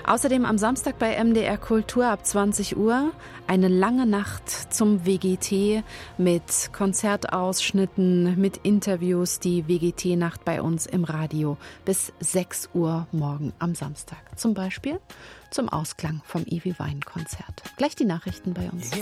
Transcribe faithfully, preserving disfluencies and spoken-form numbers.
Außerdem am Samstag bei M D R Kultur ab zwanzig Uhr eine lange Nacht zum W G T mit Konzertausschnitten, mit Interviews, die W G T-Nacht bei uns im Radio bis sechs Uhr morgen am Samstag. Zum Beispiel zum Ausklang vom Evi Wein Konzert. Gleich die Nachrichten bei uns.